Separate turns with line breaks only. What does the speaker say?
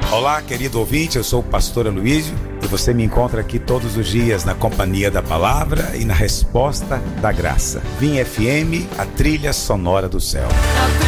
Olá, querido ouvinte, eu sou o pastor Aloísio e você me encontra aqui todos os dias na companhia da palavra e na resposta da graça. Vim FM, a trilha sonora do céu.